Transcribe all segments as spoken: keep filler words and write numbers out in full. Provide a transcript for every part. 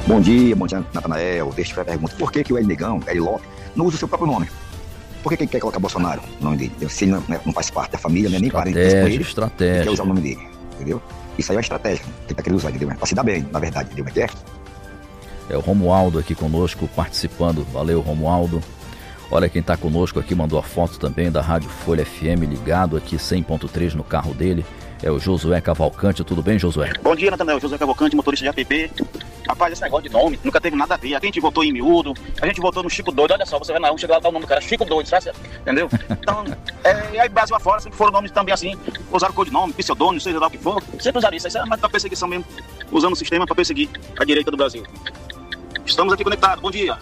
Bom dia, bom dia, Natanael. Deixa eu te perguntar, por que que o Hélio Negão, Hélio Lopes, não usa o seu próprio nome? Por que que ele quer colocar Bolsonaro no nome dele? Se ele não, não faz parte da família, nem parente com ele, estratégia. ele quer usar o nome dele, entendeu? Isso aí é uma estratégia que ele tá querendo usar, entendeu? Pra se dar bem, na verdade, entendeu? É, é o Romualdo aqui conosco, participando. Valeu, Romualdo. Olha quem tá conosco aqui, mandou a foto também da Rádio Folha F M, ligado aqui cem ponto três no carro dele. É o Josué Cavalcante. Tudo bem, Josué? Bom dia, Natanael. Josué Cavalcante, motorista de A P P. Rapaz, esse negócio de nome nunca teve nada a ver. Aqui a gente votou em Miúdo, a gente votou no Chico Doido. Olha só, você vai na um, chega lá, tá o nome do cara, Chico Doido, sabe? Entendeu? Então, é, e aí Brasil afora, sempre foram nomes também assim, usaram codinome, pseudônimo, seja lá o que for. Sempre usaram isso, isso é mais pra perseguição mesmo, usando o sistema pra perseguir a direita do Brasil. Estamos aqui conectados, bom dia.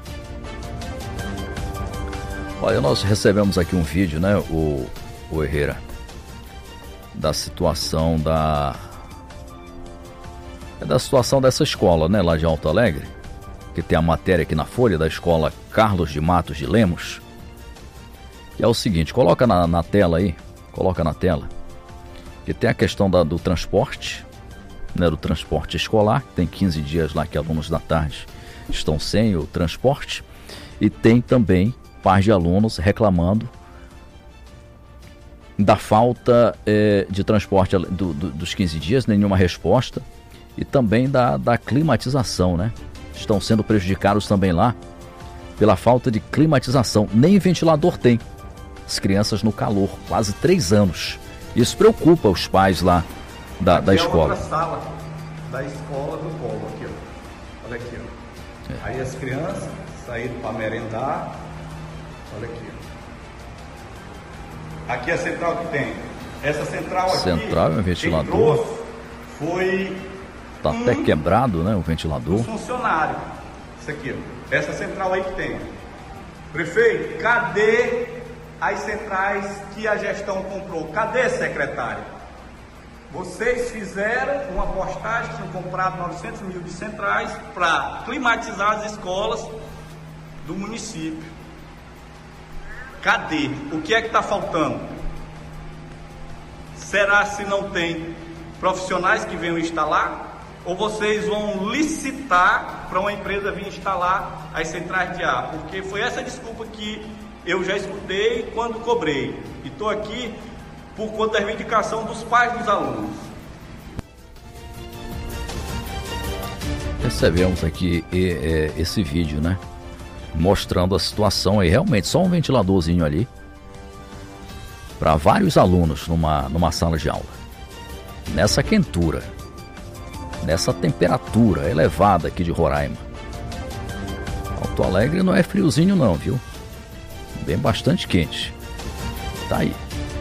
Olha, nós recebemos aqui um vídeo, né, o, o Herrera, da situação da... É da situação dessa escola, né, lá de Alto Alegre, que tem a matéria aqui na Folha, da escola Carlos de Matos de Lemos. E é o seguinte, coloca na, na tela aí, coloca na tela, que tem a questão da, do transporte, né, do transporte escolar, tem quinze dias lá que alunos da tarde estão sem o transporte, e tem também pais de alunos reclamando da falta é, de transporte do, do, dos quinze dias, nenhuma resposta, e também da, da climatização, né? Estão sendo prejudicados também lá pela falta de climatização. Nem ventilador tem. As crianças no calor, quase três anos. Isso preocupa os pais lá da, da escola. Aqui é outra sala da escola do Polo, aqui, ó. Olha aqui, ó. É. Aí as crianças saíram para merendar. Olha aqui, ó. Aqui é a central que tem. Essa central aqui, central é um ventilador. Quem trouxe foi... Tá até um, quebrado, né, o ventilador. Um funcionário. Isso aqui, ó. Essa central aí que tem. Prefeito, cadê as centrais que a gestão comprou? Cadê, secretário? Vocês fizeram uma postagem, tinham comprado novecentos mil de centrais para climatizar as escolas do município. Cadê? O que é que está faltando? Será se não tem profissionais que venham instalar? Ou vocês vão licitar para uma empresa vir instalar as centrais de ar? Porque foi essa desculpa que eu já escutei quando cobrei. E estou aqui por conta da reivindicação dos pais dos alunos. Recebemos aqui e, e, esse vídeo, né? Mostrando a situação aí. Realmente, só um ventiladorzinho ali para vários alunos numa, numa sala de aula. Nessa quentura, nessa temperatura elevada aqui de Roraima. Alto Alegre não é friozinho não, viu? Bem bastante quente. Tá aí.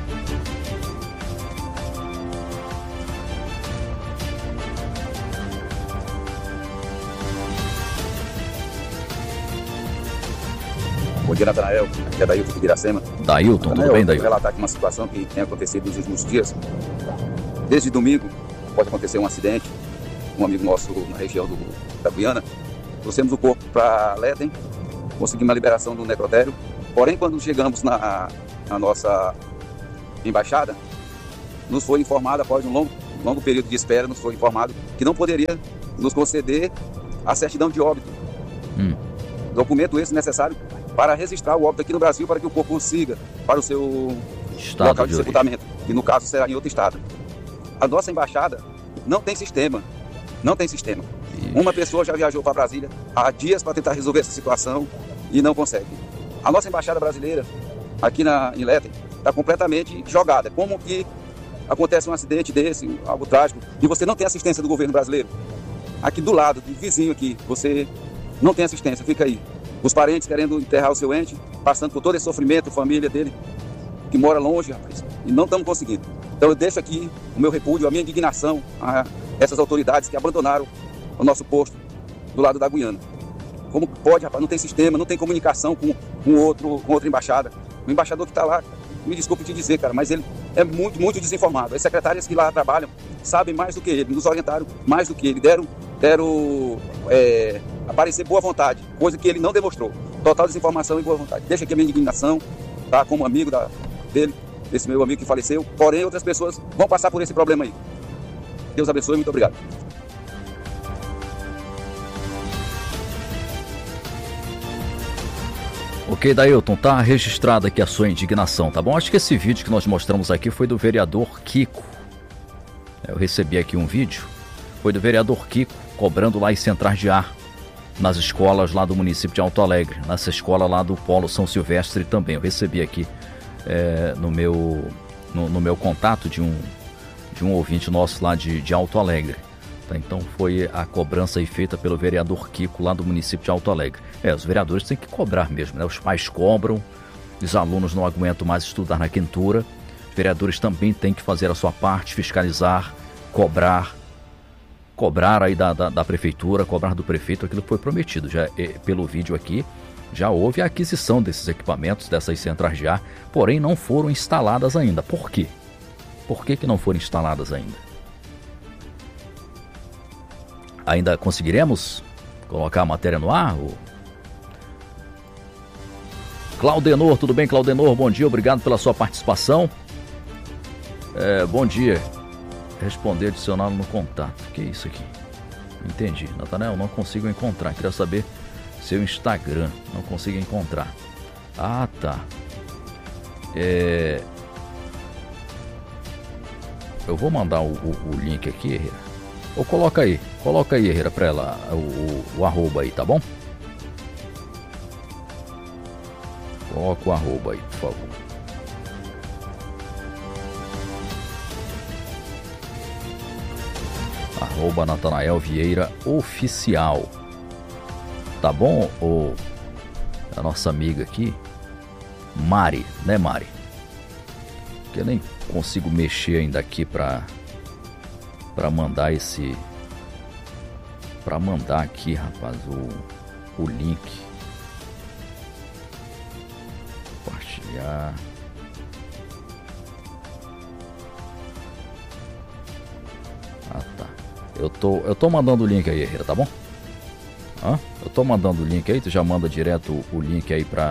Bom dia, Natanael. Aqui é Dailton de Piracema. Dailton, tudo bem, Dailton? Eu vou relatar aqui uma situação que tem acontecido nos últimos dias. Desde domingo, pode acontecer um acidente. Um amigo nosso na região do, da Guiana. Trouxemos o corpo para Leden, conseguimos a liberação do necrotério. Porém, quando chegamos na, na nossa embaixada, nos foi informado, após um longo, longo período de espera, nos foi informado que não poderia nos conceder a certidão de óbito. Hum. Documento esse necessário para registrar o óbito aqui no Brasil, para que o corpo consiga para o seu estado local de, de sepultamento, que no caso será em outro estado. A nossa embaixada não tem sistema, não tem sistema. Ixi. Uma pessoa já viajou para Brasília há dias para tentar resolver essa situação e não consegue. A nossa embaixada brasileira, aqui na, em Leten, está completamente jogada. Como que acontece um acidente desse, algo trágico, e você não tem assistência do governo brasileiro? Aqui do lado, do vizinho aqui, você não tem assistência, fica aí. Os parentes querendo enterrar o seu ente, passando por todo esse sofrimento, família dele, que mora longe, rapaz, e não estamos conseguindo. Então eu deixo aqui o meu repúdio, a minha indignação a essas autoridades que abandonaram o nosso posto do lado da Guiana. Como pode, rapaz, não tem sistema, não tem comunicação com, com, outro, com outra embaixada. O embaixador que está lá, me desculpe te dizer, cara, mas ele é muito, muito desinformado. As secretárias que lá trabalham sabem mais do que ele, nos orientaram mais do que ele, deram, deram é, aparecer boa vontade, coisa que ele não demonstrou. Total desinformação e boa vontade. Deixa aqui a minha indignação, tá, como amigo da, dele, desse meu amigo que faleceu. Porém, outras pessoas vão passar por esse problema aí. Deus abençoe, muito obrigado. Ok, Dailton, tá registrada aqui a sua indignação, tá bom? Acho que esse vídeo que nós mostramos aqui foi do vereador Kiko. Eu recebi aqui um vídeo, foi do vereador Kiko, cobrando lá as centrais de ar nas escolas lá do município de Alto Alegre, nessa escola lá do Polo São Silvestre também. Eu recebi aqui é, no, meu, no, no meu contato de um, de um ouvinte nosso lá de, de Alto Alegre. Tá, então foi a cobrança aí feita pelo vereador Kiko lá do município de Alto Alegre. É, os vereadores têm que cobrar mesmo, né? Os pais cobram, os alunos não aguentam mais estudar na quentura. Os vereadores também têm que fazer a sua parte, fiscalizar, cobrar, cobrar aí da, da, da prefeitura, cobrar do prefeito aquilo que foi prometido. Já, é, pelo vídeo aqui, já houve a aquisição desses equipamentos, dessas centrais de ar, porém não foram instaladas ainda. Por quê? Por que que não foram instaladas ainda? Ainda conseguiremos colocar a matéria no ar? Ou... Claudenor, tudo bem, Claudenor? Bom dia, obrigado pela sua participação. É, bom dia. Responder adicional no contato. Que é isso aqui? Entendi. Natanael, não consigo encontrar. Queria saber seu Instagram. Não consigo encontrar. Ah, tá. É... Eu vou mandar o, o, o link aqui, Herrera. Ou coloca aí. Coloca aí, Herrera, pra ela o, o, o arroba aí, tá bom? Coloca o arroba aí, por favor. Arroba Natanael Vieira Oficial. Tá bom, ô, a nossa amiga aqui, Mari, né, Mari? Que eu nem consigo mexer ainda aqui pra, pra mandar esse... Pra mandar aqui, rapaz, o, o link. Compartilhar. Ah, tá. Eu tô, eu tô mandando o link aí, Herrera, tá bom? Hã? Eu tô mandando o link aí, tu já manda direto o, o link aí pra,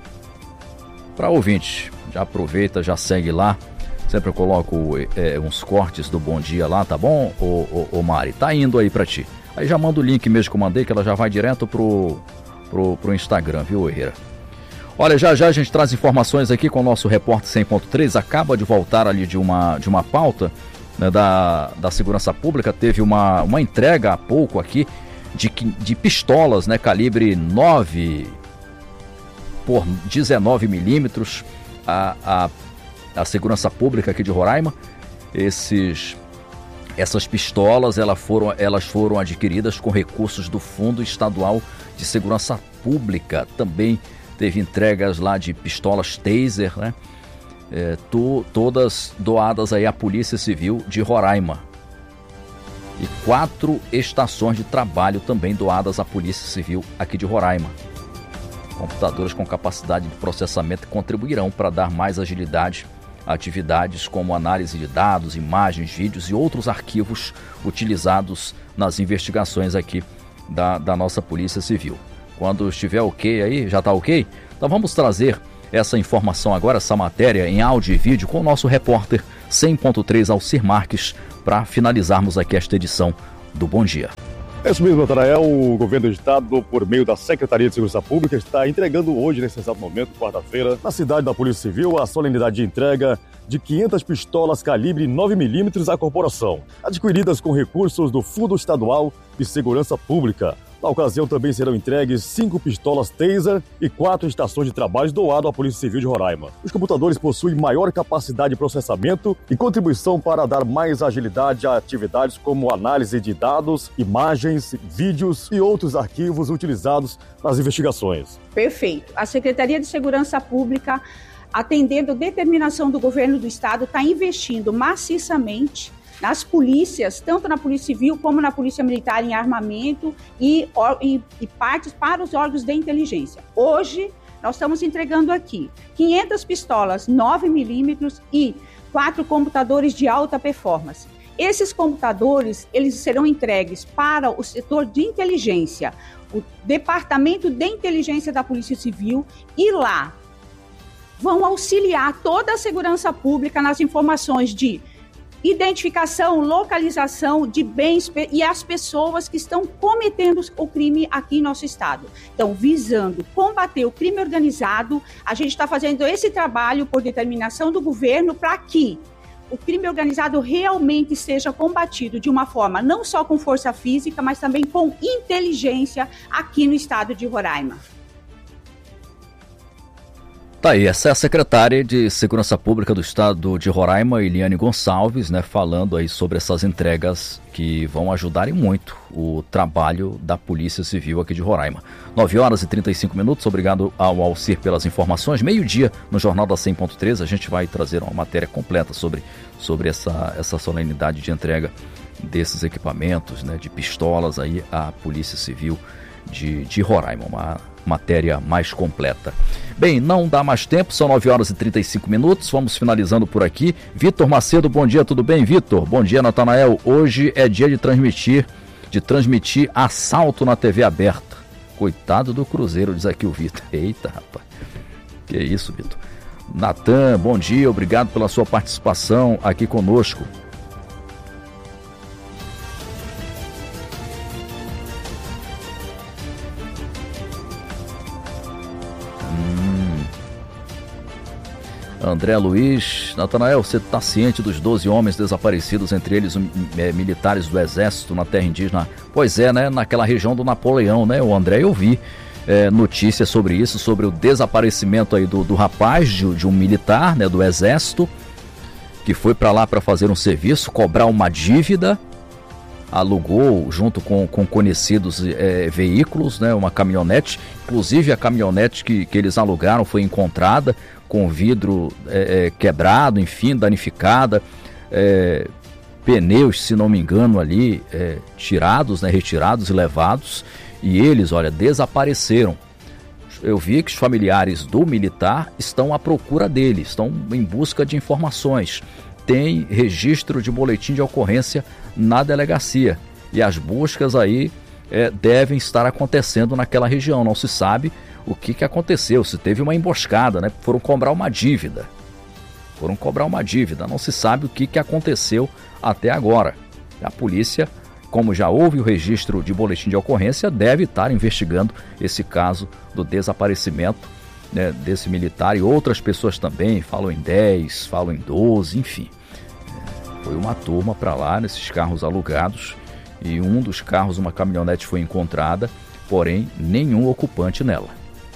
pra ouvinte. Já aproveita, já segue lá. Sempre eu coloco é, uns cortes do Bom Dia lá, tá bom, ô, ô, ô Mari? Tá indo aí pra ti. Aí já manda o link mesmo que eu mandei, que ela já vai direto pro, pro, pro Instagram, viu, Herrera? Olha, já já a gente traz informações aqui com o nosso repórter cem ponto três. Acaba de voltar ali de uma, de uma pauta, né, da, da segurança pública. Teve uma, uma entrega há pouco aqui de, de pistolas, né, calibre nove por dezenove milímetros. A, a, a segurança pública aqui de Roraima. Esses... Essas pistolas elas foram, elas foram adquiridas com recursos do Fundo Estadual de Segurança Pública. Também teve entregas lá de pistolas Taser, né? É, to, todas doadas aí à Polícia Civil de Roraima. E quatro estações de trabalho também doadas à Polícia Civil aqui de Roraima. Computadores com capacidade de processamento contribuirão para dar mais agilidade atividades como análise de dados, imagens, vídeos e outros arquivos utilizados nas investigações aqui da, da nossa Polícia Civil. Quando estiver ok aí, já está ok? Então vamos trazer essa informação agora, essa matéria em áudio e vídeo com o nosso repórter cem ponto três Alcir Marques para finalizarmos aqui esta edição do Bom Dia. É isso mesmo, Natanael. O governo do estado, por meio da Secretaria de Segurança Pública, está entregando hoje, nesse exato momento, quarta-feira, na cidade da Polícia Civil, a solenidade de entrega de quinhentas pistolas calibre nove milímetros à corporação, adquiridas com recursos do Fundo Estadual de Segurança Pública. Na ocasião também serão entregues cinco pistolas Taser e quatro estações de trabalho doado à Polícia Civil de Roraima. Os computadores possuem maior capacidade de processamento e contribuição para dar mais agilidade a atividades como análise de dados, imagens, vídeos e outros arquivos utilizados nas investigações. Perfeito. A Secretaria de Segurança Pública, atendendo a determinação do governo do estado, está investindo maciçamente nas polícias, tanto na Polícia Civil como na Polícia Militar, em armamento e, e, e partes para os órgãos de inteligência. Hoje, nós estamos entregando aqui quinhentas pistolas nove milímetros e quatro computadores de alta performance. Esses computadores, eles serão entregues para o setor de inteligência, o Departamento de Inteligência da Polícia Civil, e lá vão auxiliar toda a segurança pública nas informações de identificação, localização de bens e as pessoas que estão cometendo o crime aqui em nosso estado. Então, visando combater o crime organizado, a gente está fazendo esse trabalho por determinação do governo para que o crime organizado realmente seja combatido de uma forma não só com força física, mas também com inteligência aqui no estado de Roraima. Tá aí, essa é a secretária de Segurança Pública do estado de Roraima, Eliane Gonçalves, né, falando aí sobre essas entregas que vão ajudar muito o trabalho da Polícia Civil aqui de Roraima. nove horas e trinta e cinco minutos, obrigado ao Alcir pelas informações. Meio-dia, no Jornal da cem ponto três, a gente vai trazer uma matéria completa sobre, sobre essa, essa solenidade de entrega desses equipamentos, né, de pistolas aí à Polícia Civil de, de Roraima, uma matéria mais completa. Bem, não dá mais tempo, são nove horas e trinta e cinco minutos, vamos finalizando por aqui. Vitor Macedo, bom dia, tudo bem, Vitor? Bom dia, Natanael. Hoje é dia de transmitir, de transmitir assalto na T V aberta. Coitado do Cruzeiro, diz aqui o Vitor. Eita, rapaz. Que isso, Vitor. Natan, bom dia, obrigado pela sua participação aqui conosco. André Luiz, Natanael, você está ciente dos doze homens desaparecidos, entre eles é, militares do Exército na terra indígena? Pois é, né? Naquela região do Napoleão, né? O André, eu vi é, notícias sobre isso, sobre o desaparecimento aí do, do rapaz, de, de um militar, né? Do Exército, que foi para lá para fazer um serviço, cobrar uma dívida, alugou junto com, com conhecidos é, veículos, né? Uma caminhonete, inclusive a caminhonete que, que eles alugaram foi encontrada com vidro é, é, quebrado, enfim, danificada, é, pneus, se não me engano, ali é, tirados, né, retirados e levados, e eles, olha, desapareceram. Eu vi que os familiares do militar estão à procura dele, estão em busca de informações. Tem registro de boletim de ocorrência na delegacia, e as buscas aí é, devem estar acontecendo naquela região, não se sabe o que, que aconteceu, se teve uma emboscada, né? Foram cobrar uma dívida. Foram cobrar uma dívida. Não se sabe o que, que aconteceu até agora. A polícia, como já houve o registro de boletim de ocorrência, deve estar investigando esse caso do desaparecimento, né, desse militar, e outras pessoas também, falam em dez, falam em doze, enfim. Foi uma turma para lá, nesses carros alugados, e um dos carros, uma caminhonete, foi encontrada, porém nenhum ocupante nela.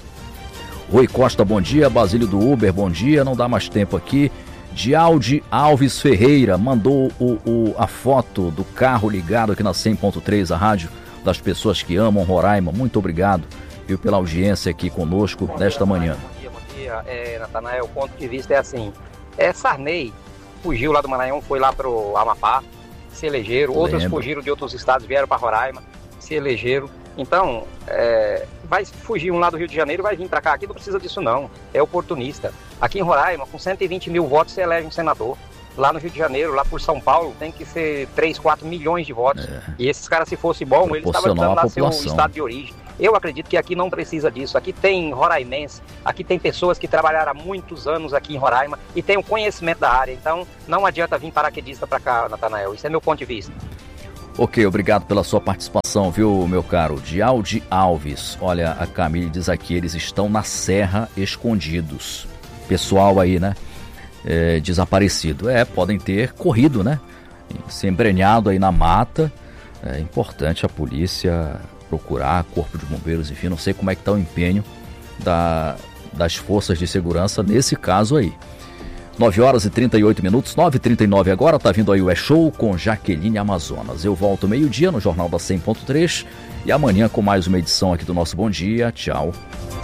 Rui Costa, bom dia. Basílio do Uber, bom dia. Não dá mais tempo aqui. Dialdi Alves Ferreira mandou o, o, a foto do carro ligado aqui na cem ponto três, a rádio das pessoas que amam Roraima. Muito obrigado, viu, pela audiência aqui conosco bom nesta dia, manhã. Bom dia, bom dia. É, Natanael, o ponto de vista é assim. É, Sarney fugiu lá do Maranhão, foi lá pro Amapá, se elegeram. Lembro. Outros fugiram de outros estados, vieram para Roraima, se elegeram. Então, é, vai fugir um lá do Rio de Janeiro, vai vir para cá. Aqui não precisa disso não, é oportunista. Aqui em Roraima, com cento e vinte mil votos, você elege um senador. Lá no Rio de Janeiro, lá por São Paulo, tem que ser três, quatro milhões de votos. É. E esses caras, se fosse bom, eles estavam dando lá seu estado de origem. Eu acredito que aqui não precisa disso. Aqui tem roraimense, aqui tem pessoas que trabalharam há muitos anos aqui em Roraima e tem o conhecimento da área. Então, não adianta vir paraquedista para cá, Natanael. Isso é meu ponto de vista. Ok, obrigado pela sua participação, viu, meu caro? Dialdi Alves. Olha, a Camille diz aqui, eles estão na serra escondidos. Pessoal aí, né? É, desaparecido. É, podem ter corrido, né? Se embrenhado aí na mata. É importante a polícia procurar, corpo de bombeiros, enfim, não sei como é que está o empenho da, das forças de segurança nesse caso aí. nove horas e trinta e oito minutos, nove e trinta e nove agora, tá vindo aí o E-Show com Jaqueline Amazonas. Eu volto meio-dia no Jornal da cem ponto três e amanhã com mais uma edição aqui do nosso Bom Dia. Tchau.